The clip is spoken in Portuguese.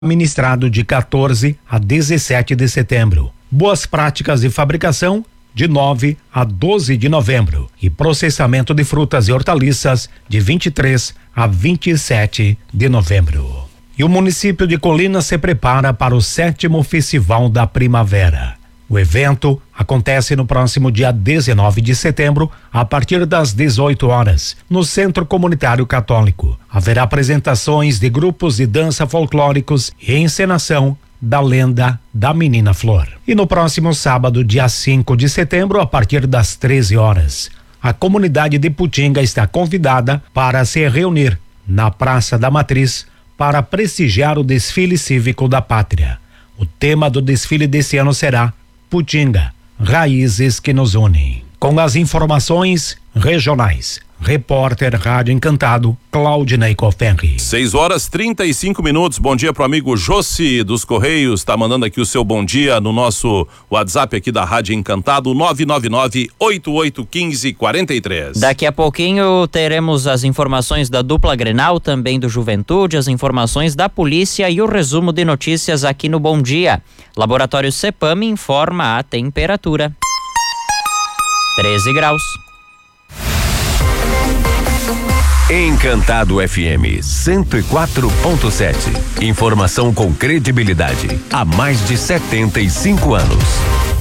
ministrado de 14 a 17 de setembro. Boas práticas de fabricação de 9 a 12 de novembro e processamento de frutas e hortaliças de 23 a 27 de novembro. E o município de Colina se prepara para o 7º Festival da Primavera. O evento acontece no próximo dia 19 de setembro, a partir das 18 horas, no Centro Comunitário Católico. Haverá apresentações de grupos de dança folclóricos e encenação da lenda da Menina Flor. E no próximo sábado, dia 5 de setembro, a partir das 13 horas, a comunidade de Putinga está convidada para se reunir na Praça da Matriz para prestigiar o desfile cívico da pátria. O tema do desfile desse ano será Putinga, raízes que nos unem. Com as informações regionais, repórter Rádio Encantado, Claudinei Coferri. 6:35. Bom dia pro amigo Jossi dos Correios, tá mandando aqui o seu bom dia no nosso WhatsApp aqui da Rádio Encantado, 999-8815-43. Daqui a pouquinho teremos as informações da dupla Grenal, também do Juventude, as informações da polícia e o resumo de notícias aqui no Bom Dia. Laboratório Cepam informa a temperatura. 13 graus. Encantado FM 104.7. Informação com credibilidade há mais de 75 anos.